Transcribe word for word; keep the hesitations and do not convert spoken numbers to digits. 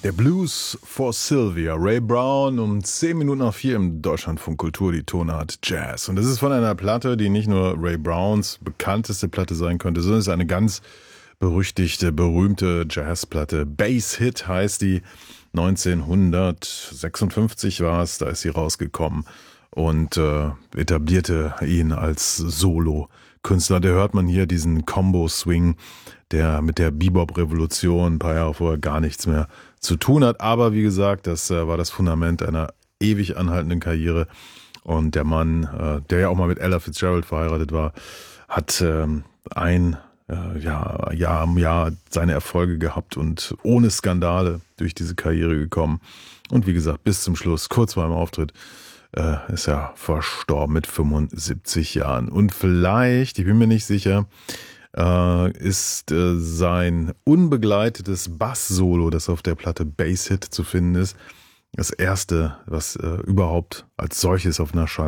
Der Blues for Sylvia, Ray Brown, um zehn Minuten nach vier im Deutschlandfunk Kultur, die Tonart Jazz. Und das ist von einer Platte, die nicht nur Ray Browns bekannteste Platte sein könnte, sondern es ist eine ganz berüchtigte, berühmte Jazzplatte. Bass Hit heißt die, neunzehnhundertsechsundfünfzig war es, da ist sie rausgekommen und äh, etablierte ihn als Solo-Künstler. Da hört man hier diesen Combo-Swing, der mit der Bebop-Revolution ein paar Jahre vorher gar nichts mehr zu tun hat. Aber wie gesagt, das äh, war das Fundament einer ewig anhaltenden Karriere. Und der Mann, äh, der ja auch mal mit Ella Fitzgerald verheiratet war, hat ähm, ein äh, ja, Jahr am Jahr seine Erfolge gehabt und ohne Skandale durch diese Karriere gekommen. Und wie gesagt, bis zum Schluss, kurz vor dem Auftritt, äh, ist er verstorben mit fünfundsiebzig Jahren. Und vielleicht, ich bin mir nicht sicher, Uh, ist uh, sein unbegleitetes Bass-Solo, das auf der Platte Bass Hit zu finden ist, das erste, was uh, überhaupt als solches auf einer Schallplatte